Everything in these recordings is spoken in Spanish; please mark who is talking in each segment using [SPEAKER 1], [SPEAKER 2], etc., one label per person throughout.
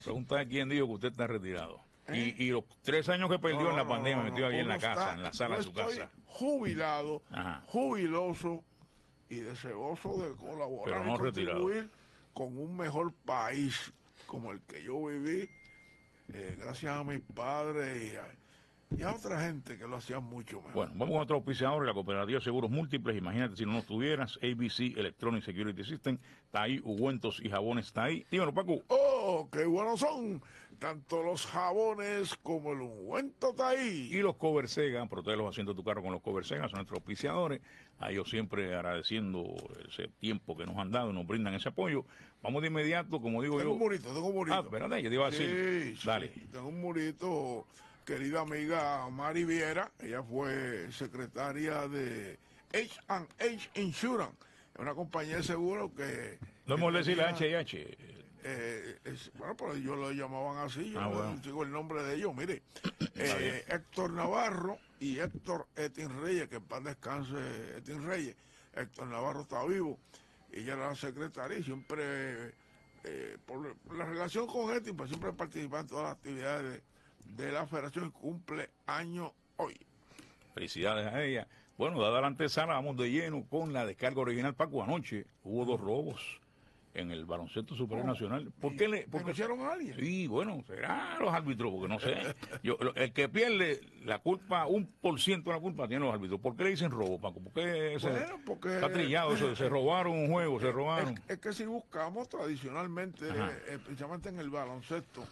[SPEAKER 1] Pregunta a quién dijo que usted está retirado. Y los 3 años que perdió en la pandemia, metió ahí en la casa, en la sala de su casa.
[SPEAKER 2] Jubilado,
[SPEAKER 1] Ajá.
[SPEAKER 2] jubiloso y deseoso de
[SPEAKER 1] Pero
[SPEAKER 2] colaborar
[SPEAKER 1] no
[SPEAKER 2] y
[SPEAKER 1] retirado.
[SPEAKER 2] contribuir con un mejor país como el que yo viví, gracias a mis padres y a otra gente que lo hacían mucho mejor.
[SPEAKER 1] Bueno, vamos a otro auspiciador, la Cooperativa de Seguros Múltiples. Imagínate si no nos tuvieras. ABC Electronic Security System. Está ahí, ungüentos y jabones está ahí. Dímelo, Paco.
[SPEAKER 2] ¡Oh, qué buenos son! Tanto los jabones como el ungüento está ahí.
[SPEAKER 1] Y los Cover Sega, protege los asientos de tu carro con los Cover Sega, son nuestros auspiciadores. A ellos siempre agradeciendo ese tiempo que nos han dado y nos brindan ese apoyo. Vamos de inmediato, como digo
[SPEAKER 2] Tengo
[SPEAKER 1] yo.
[SPEAKER 2] un murito, tengo un murito.
[SPEAKER 1] Ah, espérate, yo te iba a decir.
[SPEAKER 2] Sí,
[SPEAKER 1] Dale.
[SPEAKER 2] sí, tengo un murito, querida amiga Mari Viera. Ella fue secretaria de H&H Insurance, una compañía de seguro que...
[SPEAKER 1] No hemos decir la
[SPEAKER 2] tenía-
[SPEAKER 1] H&H.
[SPEAKER 2] bueno, pero ellos lo llamaban así, yo
[SPEAKER 1] Ah,
[SPEAKER 2] no
[SPEAKER 1] bueno.
[SPEAKER 2] digo el nombre de ellos. Mire,
[SPEAKER 1] bien.
[SPEAKER 2] Héctor Navarro y Héctor Etin Reyes, que en paz descanse Etin Reyes. Héctor Navarro está vivo, ella era la secretaria y siempre, por la relación con Etin, pues siempre participa en todas las actividades de la federación y cumple año hoy.
[SPEAKER 1] Felicidades a ella. Bueno, dada la antesala, vamos de lleno con la descarga original. Paco, anoche hubo 2 robos en el baloncesto superior nacional. ¿Por qué le...? Porque,
[SPEAKER 2] ¿Denunciaron a alguien?
[SPEAKER 1] sí, bueno, será los árbitros, porque no sé. El que pierde la culpa, 1% de la culpa tiene los árbitros. ¿Por qué le dicen robo, Paco? ¿Por qué
[SPEAKER 2] Bueno, porque...
[SPEAKER 1] está trillado eso? Se robaron un juego, se robaron.
[SPEAKER 2] Es que si buscamos tradicionalmente,
[SPEAKER 1] Ajá.
[SPEAKER 2] precisamente en el baloncesto,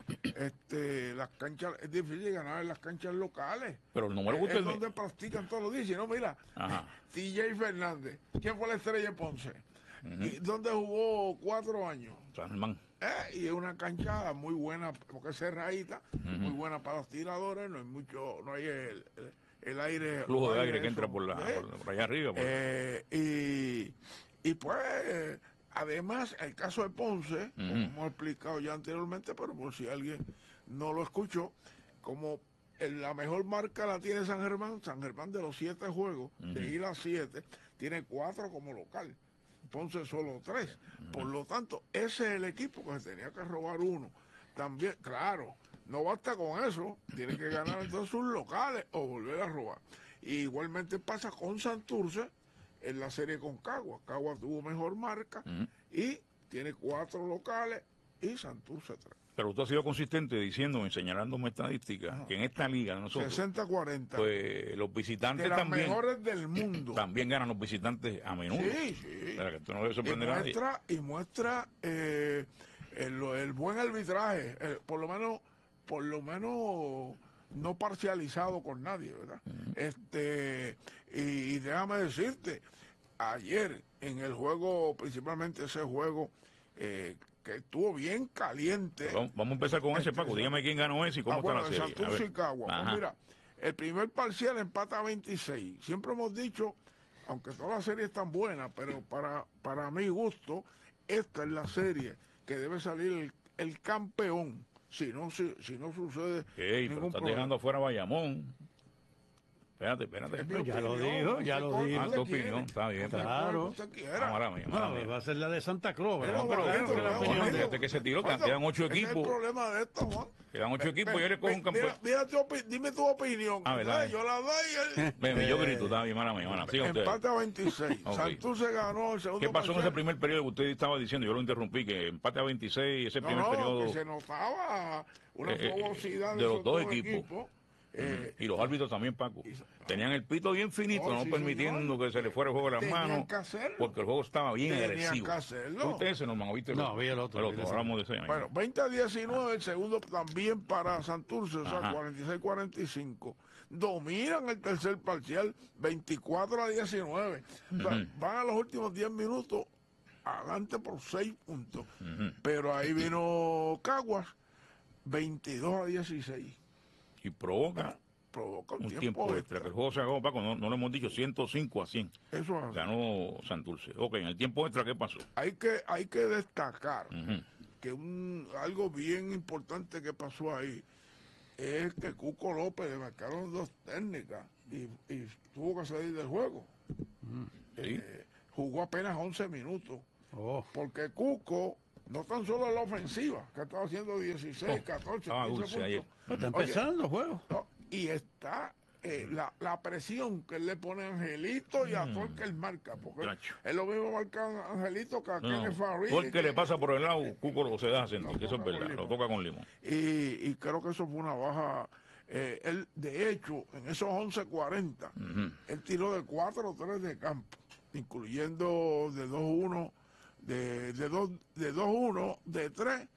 [SPEAKER 2] las canchas, es difícil ganar en las canchas locales.
[SPEAKER 1] Pero el número que
[SPEAKER 2] Es
[SPEAKER 1] usted...
[SPEAKER 2] donde practican todos los días. Si no, mira,
[SPEAKER 1] Ajá.
[SPEAKER 2] TJ Fernández, ¿quién fue la estrella de Ponce? Y donde jugó 4 años.
[SPEAKER 1] San Germán.
[SPEAKER 2] Y es una cancha muy buena, porque es cerradita, muy buena para los tiradores, no hay mucho, no hay el aire.
[SPEAKER 1] Flujo de aire que
[SPEAKER 2] eso,
[SPEAKER 1] entra por allá arriba.
[SPEAKER 2] y pues, además, el caso de Ponce, como hemos explicado ya anteriormente, pero por si alguien no lo escuchó, como la mejor marca la tiene San Germán de los 7 juegos, de ir a 7, tiene 4 como local. Ponce solo 3. Por lo tanto, ese es el equipo que se tenía que robar uno. También, claro, no basta con eso, tiene que ganar entonces sus locales o volver a robar. Y igualmente pasa con Santurce en la serie con Cagua. Cagua tuvo mejor marca y tiene 4 locales y Santurce 3.
[SPEAKER 1] Pero usted ha sido consistente diciéndome, señalándome estadísticas, que en esta liga nosotros,
[SPEAKER 2] 60-40.
[SPEAKER 1] pues los visitantes
[SPEAKER 2] de las
[SPEAKER 1] también,
[SPEAKER 2] mejores del mundo.
[SPEAKER 1] también ganan los visitantes a menudo.
[SPEAKER 2] Sí, sí.
[SPEAKER 1] Para que esto no debe sorprender a nadie.
[SPEAKER 2] Y muestra el buen arbitraje, por lo menos no parcializado con nadie, ¿verdad? Y déjame decirte, ayer en el juego, principalmente ese juego que estuvo bien caliente.
[SPEAKER 1] Vamos a empezar con ese, Paco. Dígame quién ganó ese y cómo está la serie.
[SPEAKER 2] Santurce y Cagua. Pues mira, el primer parcial empata a 26. Siempre hemos dicho, aunque todas las series están buenas, pero para mi gusto, esta es la serie que debe salir el campeón. Si no sucede
[SPEAKER 1] pero
[SPEAKER 2] ningún
[SPEAKER 1] estás
[SPEAKER 2] problema.
[SPEAKER 1] dejando afuera a Bayamón. Espérate.
[SPEAKER 3] Ya lo dijo.
[SPEAKER 1] Ah, tu opinión, está bien.
[SPEAKER 3] Claro.
[SPEAKER 1] Mala mía.
[SPEAKER 3] Va a ser la de Santa Claus.
[SPEAKER 2] Pero,
[SPEAKER 3] ¿verdad?
[SPEAKER 2] Juanito,
[SPEAKER 3] Claro que la
[SPEAKER 2] pero,
[SPEAKER 3] opinión
[SPEAKER 2] Juanito,
[SPEAKER 3] de-
[SPEAKER 1] Desde que se tiró,
[SPEAKER 2] Juanito,
[SPEAKER 1] quedan 8
[SPEAKER 2] ese es
[SPEAKER 1] equipos.
[SPEAKER 2] el problema de esto, Juan.
[SPEAKER 1] Quedan 8 equipos y yo le cojo un campeón.
[SPEAKER 2] Dime tu opinión.
[SPEAKER 1] Ah, ¿verdad?
[SPEAKER 2] Yo la doy.
[SPEAKER 1] Ven, yo grito, está bien, mala mía. Siga usted.
[SPEAKER 2] Empate a 26.
[SPEAKER 1] Ok.
[SPEAKER 2] Santurce ganó el segundo
[SPEAKER 1] ¿Qué pasó en ese
[SPEAKER 2] parcial.
[SPEAKER 1] primer periodo que usted estaba diciendo? Yo lo interrumpí, que empate a 26, ese primer
[SPEAKER 2] No,
[SPEAKER 1] periodo.
[SPEAKER 2] que se notaba una fogosidad
[SPEAKER 1] de los
[SPEAKER 2] esos
[SPEAKER 1] dos equipos. Y los árbitros también, Paco. Tenían el pito bien finito, no
[SPEAKER 2] sí,
[SPEAKER 1] permitiendo
[SPEAKER 2] señor.
[SPEAKER 1] que se le fuera el juego de las
[SPEAKER 2] Tenían
[SPEAKER 1] manos.
[SPEAKER 2] que hacerlo.
[SPEAKER 1] Porque el juego estaba bien
[SPEAKER 2] Tenían
[SPEAKER 1] agresivo.
[SPEAKER 2] que hacerlo.
[SPEAKER 1] Usted ese, Norman, ¿viste?
[SPEAKER 3] No, vi el otro, vi el otro.
[SPEAKER 1] hablamos de ese. ahí.
[SPEAKER 2] Bueno, 20-19, el segundo también para Santurce, o sea,
[SPEAKER 1] Ajá.
[SPEAKER 2] 46-45. Dominan el tercer parcial, 24-19. O sea, van a los últimos 10 minutos, adelante por 6 puntos. Pero ahí vino Caguas, 22-16.
[SPEAKER 1] Y provoca
[SPEAKER 2] Provoca
[SPEAKER 1] un tiempo extra. Que el juego se acabó, Paco, no lo hemos dicho, 105-100.
[SPEAKER 2] Eso es así.
[SPEAKER 1] Ganó Santurce. Ok, en el tiempo extra, ¿qué pasó?
[SPEAKER 2] Hay que destacar que algo bien importante que pasó ahí es que Cuco López le marcaron 2 técnicas y tuvo que salir del juego.
[SPEAKER 1] Sí.
[SPEAKER 2] Jugó apenas 11 minutos.
[SPEAKER 3] Oh,
[SPEAKER 2] Porque Cuco no tan solo en la ofensiva, que estaba haciendo 16, 14,
[SPEAKER 1] estaba
[SPEAKER 2] 15
[SPEAKER 1] dulce ayer.
[SPEAKER 2] puntos.
[SPEAKER 3] Está empezando el juego.
[SPEAKER 2] No, y está la presión que él le pone a Angelito y a todo el que él marca, porque
[SPEAKER 1] Chacho.
[SPEAKER 2] es lo mismo marcar a Angelito que a Kenneth Farid.
[SPEAKER 1] Todo el que le pasa por el lado, Cuco lo se deja sentir, que eso es verdad, lo toca con limón.
[SPEAKER 2] Y creo que eso fue una baja. Él, de hecho, en esos 11:40, él tiró de 4 o 3 de campo, incluyendo de 2-1, de 2-1, de 3,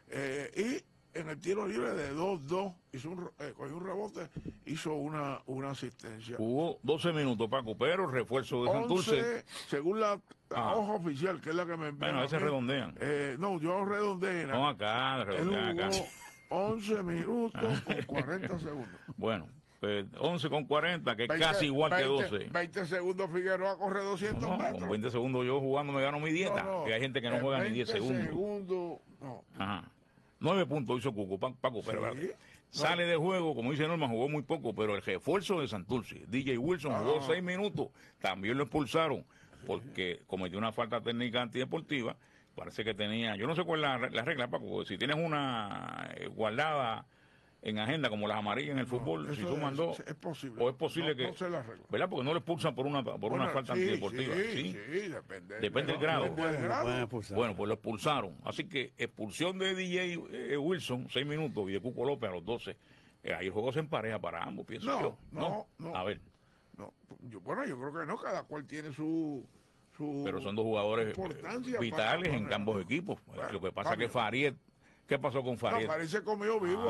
[SPEAKER 2] y en el tiro libre de 2-2, cogió un rebote, hizo una asistencia.
[SPEAKER 1] Jugó 12 minutos, Paco, pero refuerzo de Santurce.
[SPEAKER 2] 11, según la hoja oficial, que es la que me envió.
[SPEAKER 1] Bueno, a veces redondean.
[SPEAKER 2] No, yo redondeé.
[SPEAKER 1] No, acá,
[SPEAKER 2] Él
[SPEAKER 1] redondean acá.
[SPEAKER 2] jugó 11 minutos con 40 segundos.
[SPEAKER 1] Bueno, pues 11 con 40, que es casi igual que 12.
[SPEAKER 2] 20 segundos Figueroa corre 200
[SPEAKER 1] No,
[SPEAKER 2] metros.
[SPEAKER 1] con 20 segundos yo jugando me gano mi dieta.
[SPEAKER 2] No, no,
[SPEAKER 1] Que hay gente que no juega ni 10 segundos.
[SPEAKER 2] segundos, no.
[SPEAKER 1] Ajá. 9 puntos hizo Cuco, Paco, pero
[SPEAKER 2] Sí.
[SPEAKER 1] sale de juego, como dice Norma, jugó muy poco, pero el refuerzo de Santurce, DJ Wilson, jugó 6 minutos, también lo expulsaron, porque cometió una falta técnica antideportiva. Parece que tenía, yo no sé cuál es la regla, Paco, porque si tienes una guardada en agenda como las amarillas en el fútbol, si suman dos,
[SPEAKER 2] es posible.
[SPEAKER 1] o es posible que,
[SPEAKER 2] No sé la regla.
[SPEAKER 1] ¿verdad? Porque no lo expulsan por una falta
[SPEAKER 2] Sí,
[SPEAKER 1] antideportiva.
[SPEAKER 2] Sí, depende.
[SPEAKER 1] Depende del grado.
[SPEAKER 2] Depende del
[SPEAKER 3] Lo
[SPEAKER 2] grado.
[SPEAKER 3] pueden expulsar.
[SPEAKER 1] Bueno, pues lo expulsaron. Así que expulsión de DJ Wilson, 6 minutos, y de Cuco López a los 12. Ahí el juego se empareja para ambos, pienso yo.
[SPEAKER 2] No.
[SPEAKER 1] A ver,
[SPEAKER 2] No, yo creo que no, cada cual tiene su
[SPEAKER 1] pero son dos jugadores
[SPEAKER 2] importancia
[SPEAKER 1] vitales
[SPEAKER 2] para-
[SPEAKER 1] en ambos equipos.
[SPEAKER 2] Bueno,
[SPEAKER 1] Lo que pasa es que
[SPEAKER 2] cambio.
[SPEAKER 1] Faried, ¿qué pasó con
[SPEAKER 2] No,
[SPEAKER 1] Faried?
[SPEAKER 2] Farid se comió vivo,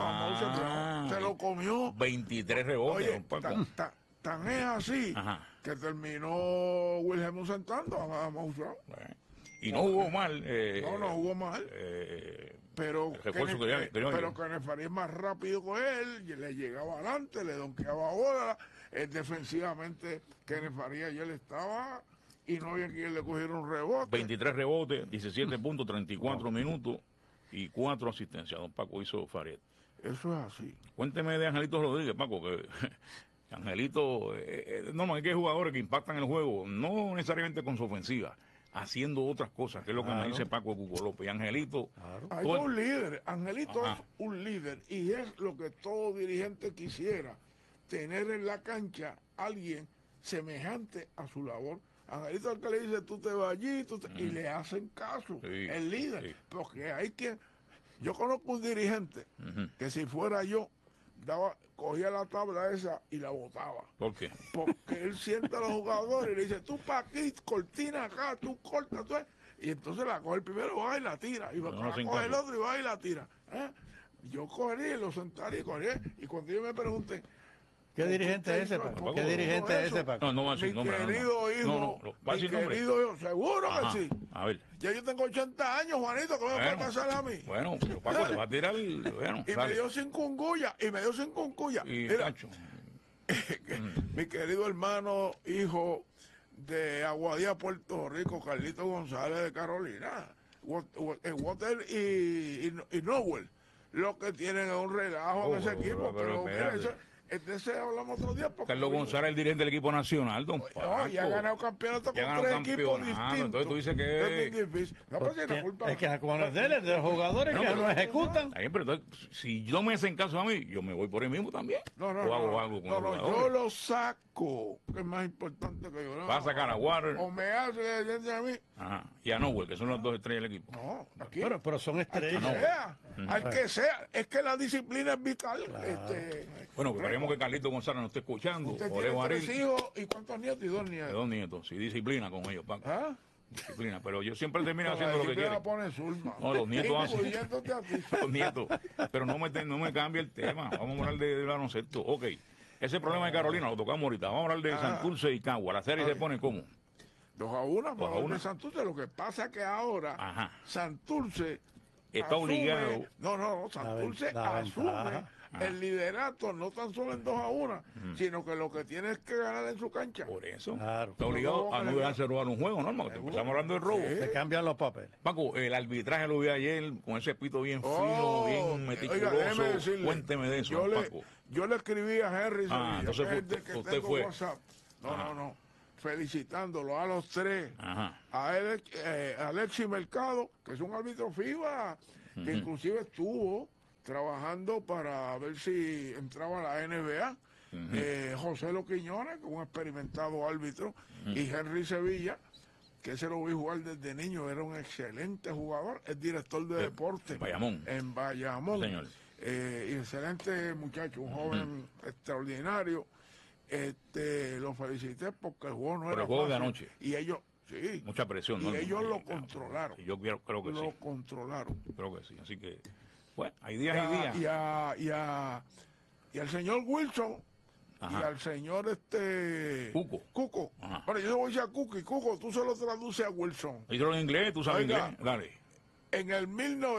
[SPEAKER 2] se lo comió.
[SPEAKER 1] 23 rebotes,
[SPEAKER 2] Oye,
[SPEAKER 1] don Paco.
[SPEAKER 2] tan es así
[SPEAKER 1] Ajá.
[SPEAKER 2] que terminó Wilhelm sentando a Maussan.
[SPEAKER 1] Y no jugó mal.
[SPEAKER 2] No jugó mal. Pero
[SPEAKER 1] el refuerzo que ya-
[SPEAKER 2] pero Kenneth Farid es más rápido que él, y le llegaba adelante, le donkeaba bola. Defensivamente, Kenneth Farid ayer estaba y no había quien le cogiera un rebote.
[SPEAKER 1] 23 rebotes, 17 puntos, 34 minutos y 4 asistencias. Don Paco hizo Faried.
[SPEAKER 2] Eso es así.
[SPEAKER 1] Cuénteme de Angelito Rodríguez, Paco, que Angelito, no, hay que jugadores que impactan el juego, no necesariamente con su ofensiva, haciendo otras cosas, que es lo que me dice Paco Cuco López. Y Angelito,
[SPEAKER 2] Hay un líder, Angelito es un líder, y es lo que todo dirigente quisiera, tener en la cancha alguien semejante a su labor. Angelito es el que le dice, tú te vas allí, y le hacen caso,
[SPEAKER 1] Sí,
[SPEAKER 2] el líder,
[SPEAKER 1] sí.
[SPEAKER 2] porque hay quien, yo conozco un dirigente que si fuera yo, cogía la tabla esa y la botaba.
[SPEAKER 1] ¿por qué?
[SPEAKER 2] Porque él siente a los jugadores y le dice, tú para aquí, cortina acá, tú cortas, tú. Y entonces la coge el primero, va y la tira. Y
[SPEAKER 1] No,
[SPEAKER 2] la
[SPEAKER 1] sin
[SPEAKER 2] coge el
[SPEAKER 1] cambio.
[SPEAKER 2] otro y va y la tira. Yo cogería y lo sentaría y cogería. Y cuando ellos me pregunten,
[SPEAKER 3] ¿Qué dirigente es ese, Paco? ¿Qué dirigente es ese, Paco?
[SPEAKER 1] No va a decir
[SPEAKER 2] mi
[SPEAKER 1] nombre.
[SPEAKER 2] querido hijo,
[SPEAKER 1] No, va a
[SPEAKER 2] mi
[SPEAKER 1] decir nombre.
[SPEAKER 2] querido hijo, seguro
[SPEAKER 1] Ajá.
[SPEAKER 2] que sí.
[SPEAKER 1] A ver,
[SPEAKER 2] Ya yo tengo 80 años, Juanito, ¿qué me puede pasar a mí?
[SPEAKER 1] bueno, pero Paco te va a tirar, bueno,
[SPEAKER 2] Y me
[SPEAKER 1] sale.
[SPEAKER 2] dio sin cunguya,
[SPEAKER 1] Y
[SPEAKER 2] Mira,
[SPEAKER 1] Cacho,
[SPEAKER 2] mi querido hermano, hijo de Aguadilla, Puerto Rico, Carlito González de Carolina, Water y Nowell, lo que tienen es un relajo en ese equipo, pero mira,
[SPEAKER 1] espérate.
[SPEAKER 2] de ese hablamos otro día. Porque
[SPEAKER 1] Carlos González, el dirigente del equipo nacional, don Paco.
[SPEAKER 2] No, y ha ganado campeonato con
[SPEAKER 1] Ya ganó
[SPEAKER 2] 3 equipos
[SPEAKER 1] campeonato,
[SPEAKER 2] distintos.
[SPEAKER 1] entonces tú dices que-
[SPEAKER 2] Es muy difícil. No, pues si la culpa...
[SPEAKER 3] Es que la culpa no es de él, es de los jugadores
[SPEAKER 1] No,
[SPEAKER 3] que
[SPEAKER 1] pero-
[SPEAKER 3] no ejecutan.
[SPEAKER 1] Está bien, pero entonces, si no me hacen caso a mí, yo me voy por ahí mismo también.
[SPEAKER 2] No,
[SPEAKER 1] o hago algo con los
[SPEAKER 2] yo
[SPEAKER 1] jugadores.
[SPEAKER 2] lo saco, que es más importante que yo. No,
[SPEAKER 1] Va a sacar a Water.
[SPEAKER 2] O me hace decirte a mí.
[SPEAKER 1] Ajá. Y a Nowell, que son las dos estrellas del equipo.
[SPEAKER 2] No, aquí.
[SPEAKER 3] Pero son
[SPEAKER 2] Al que
[SPEAKER 3] estrellas.
[SPEAKER 2] sea, al que sea, es que la disciplina es vital.
[SPEAKER 1] Bueno, que esperemos que Carlito González nos esté escuchando.
[SPEAKER 2] Usted
[SPEAKER 1] O
[SPEAKER 2] tiene
[SPEAKER 1] Leo
[SPEAKER 2] 3
[SPEAKER 1] Aril,
[SPEAKER 2] hijos y cuántos nietos y 2
[SPEAKER 1] de
[SPEAKER 2] nietos.
[SPEAKER 1] 2 nietos. Sí, disciplina con ellos, Paco.
[SPEAKER 2] ¿Ah?
[SPEAKER 1] Disciplina. Pero yo siempre termino
[SPEAKER 2] La
[SPEAKER 1] haciendo lo que
[SPEAKER 2] disciplina
[SPEAKER 1] quiero.
[SPEAKER 2] la pone Zulma.
[SPEAKER 1] No, los nietos hacen.
[SPEAKER 2] Incluyéndote a ti.
[SPEAKER 1] Los nietos. Pero no me cambie el tema. Vamos a hablar de baloncesto. Ok. Ese problema de Carolina lo tocamos ahorita. Vamos a hablar de Santurce y Cagua. La serie se pone como.
[SPEAKER 2] 2-1 a favor
[SPEAKER 1] 2-1.
[SPEAKER 2] de Santurce. Lo que pasa es que ahora
[SPEAKER 1] Ajá.
[SPEAKER 2] Santurce
[SPEAKER 1] Está obligado.
[SPEAKER 2] No, Santurce
[SPEAKER 3] La
[SPEAKER 2] asume
[SPEAKER 3] ventaja.
[SPEAKER 2] el liderato no tan solo en 2-1, sino que lo que tiene es que ganar en su cancha.
[SPEAKER 1] Por eso.
[SPEAKER 3] Claro.
[SPEAKER 1] Está obligado a no dejarse robar un juego, ¿no, hermano? Estamos hablando de robo.
[SPEAKER 3] Se cambian los papeles.
[SPEAKER 1] Paco, el arbitraje lo vi ayer con ese pito bien fino, bien meticuloso.
[SPEAKER 2] Oiga, déjeme decirle,
[SPEAKER 1] Cuénteme de eso, Paco.
[SPEAKER 2] yo le escribí a Henry,
[SPEAKER 1] Ah, entonces
[SPEAKER 2] que es de que
[SPEAKER 1] usted
[SPEAKER 2] tengo
[SPEAKER 1] fue.
[SPEAKER 2] WhatsApp. No. felicitándolo a los tres,
[SPEAKER 1] Ajá.
[SPEAKER 2] a Alexis Mercado, que es un árbitro FIBA, que inclusive estuvo trabajando para ver si entraba a la NBA, José Lo Quiñones, que es un experimentado árbitro, y Henry Sevilla, que ese lo vi jugar desde niño, era un excelente jugador, es director de deporte
[SPEAKER 1] Bayamón.
[SPEAKER 2] en Bayamón.
[SPEAKER 1] Señor.
[SPEAKER 2] Y excelente muchacho, un joven extraordinario. Lo felicité porque el juego no
[SPEAKER 1] Por
[SPEAKER 2] era
[SPEAKER 1] el juego
[SPEAKER 2] fácil.
[SPEAKER 1] de anoche.
[SPEAKER 2] Y ellos, sí,
[SPEAKER 1] Mucha presión,
[SPEAKER 2] y
[SPEAKER 1] ¿no?
[SPEAKER 2] ellos lo controlaron.
[SPEAKER 1] Yo creo que
[SPEAKER 2] Lo
[SPEAKER 1] sí.
[SPEAKER 2] controlaron.
[SPEAKER 1] Creo que sí. Así que, bueno, hay días y días.
[SPEAKER 2] Y al señor Wilson,
[SPEAKER 1] Ajá.
[SPEAKER 2] y al señor
[SPEAKER 1] Cuco.
[SPEAKER 2] Ajá.
[SPEAKER 1] Ajá.
[SPEAKER 2] Bueno, yo le voy a decir a Cuco, y Cuco, tú se lo traduces a Wilson.
[SPEAKER 1] Díselo en inglés, tú sabes
[SPEAKER 2] Oiga.
[SPEAKER 1] inglés. Dale.
[SPEAKER 2] En el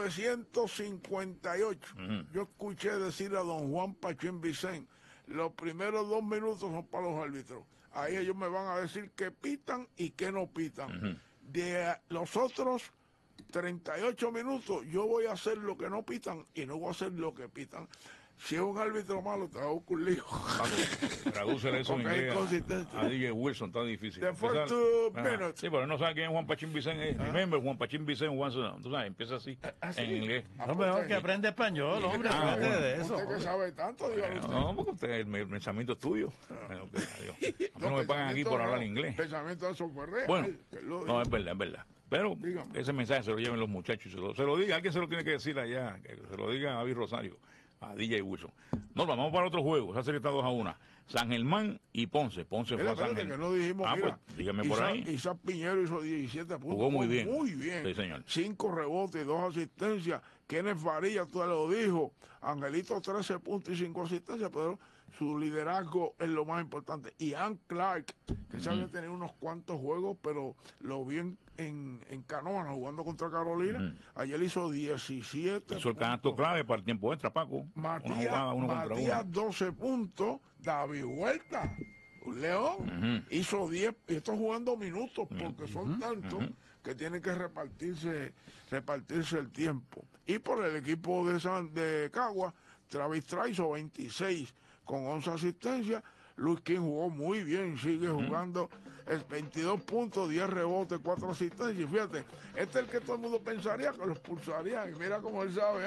[SPEAKER 2] 1958, yo escuché decir a don Juan Pachín Vicente, los primeros 2 minutos son para los árbitros. Ahí ellos me van a decir que pitan y que no pitan. De los otros 38 minutos, yo voy a hacer lo que no pitan y no voy a hacer lo que pitan. Si es un árbitro malo, te va a buscar un lío.
[SPEAKER 1] Tradúcele eso en
[SPEAKER 2] Porque hay
[SPEAKER 1] inglés
[SPEAKER 2] consistencia.
[SPEAKER 1] a DJ Wilson, está difícil.
[SPEAKER 2] The first
[SPEAKER 1] Empezar-
[SPEAKER 2] 2
[SPEAKER 1] Ajá.
[SPEAKER 2] minutes.
[SPEAKER 1] Sí, pero no sabe quién es Juan Pachín Vicente. Remember, Juan Pachín Vicente, tú sabes, empieza así,
[SPEAKER 2] Así.
[SPEAKER 1] en inglés.
[SPEAKER 3] No, mejor que aprende español, hombre, aprende
[SPEAKER 1] bueno.
[SPEAKER 3] de eso.
[SPEAKER 2] Usted que sabe tanto, dígalo usted.
[SPEAKER 1] No, porque el pensamiento es tuyo. Bueno, pues, adiós. A mí no me pagan aquí por hablar inglés.
[SPEAKER 2] Pensamiento de eso fue real.
[SPEAKER 1] Bueno,
[SPEAKER 2] que lo
[SPEAKER 1] no,
[SPEAKER 2] diga.
[SPEAKER 1] es verdad, es verdad. Pero
[SPEAKER 2] Dígame.
[SPEAKER 1] ese mensaje se lo lleven los muchachos y se lo diga. Alguien se lo tiene que decir allá, que se lo diga a David Rosario, a DJ Wilson. No, vamos para otro juego. Esa serie está 2-1. San Germán y Ponce. Ponce fue
[SPEAKER 2] Mira,
[SPEAKER 1] a San
[SPEAKER 2] espérate,
[SPEAKER 1] Germán.
[SPEAKER 2] que no dijimos, mira,
[SPEAKER 1] Pues dígame por ahí.
[SPEAKER 2] Isaac Piñero hizo 17 puntos.
[SPEAKER 1] Jugó muy bien.
[SPEAKER 2] Muy bien.
[SPEAKER 1] Sí, señor.
[SPEAKER 2] 5 rebotes, 2 asistencias. Kenneth Faría, tú lo dijo. Angelito, 13 puntos y 5 asistencias, pero su liderazgo es lo más importante. Y Ann Clark, que sabe tener unos cuantos juegos, pero lo vi en Canóvana jugando contra Carolina. Ayer hizo 17
[SPEAKER 1] Hizo el canasto clave para el tiempo extra, Paco. Una jugada, uno contra
[SPEAKER 2] Matías
[SPEAKER 1] uno.
[SPEAKER 2] 12 puntos, David Huerta, un león, hizo 10, y esto jugando minutos, porque son tantos que tienen que repartirse el tiempo. Y por el equipo de Cagua, Travis Trice hizo 26 con 11 asistencias. Luis King jugó muy bien, sigue jugando 22 puntos, 10 rebotes, 4 asistencias. Y fíjate, este es el que todo el mundo pensaría que lo expulsarían. Y mira cómo él sabe,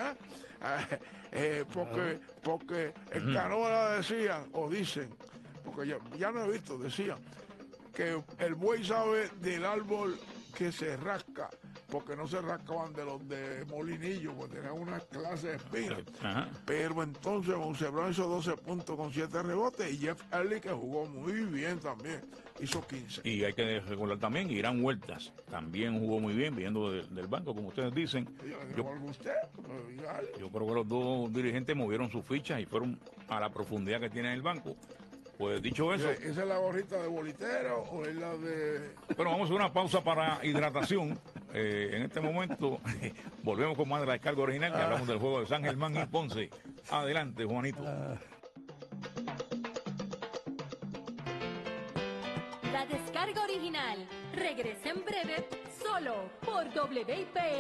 [SPEAKER 2] porque en Canóvana decían, o dicen, porque ya no he visto, decían, que el buey sabe del árbol que se rasca, porque no se rascaban de los de Molinillo, porque tenían una clase de espinas.
[SPEAKER 1] Ajá.
[SPEAKER 2] Pero entonces Monsebrón hizo 12 puntos con 7 rebotes, y Jeff Early, que jugó muy bien también, hizo 15.
[SPEAKER 1] Y hay que recordar también que Irán Huertas también jugó muy bien, viniendo del banco, como ustedes dicen. Yo creo que los dos dirigentes movieron sus fichas y fueron a la profundidad que tiene el banco. Pues dicho eso,
[SPEAKER 2] ¿Esa es la gorrita de bolitero o es la de...?
[SPEAKER 1] bueno, vamos a hacer una pausa para hidratación. En este momento volvemos con más de la descarga original, que hablamos del juego de San Germán y Ponce. Adelante, Juanito.
[SPEAKER 4] La descarga original regresa en breve solo por WIPR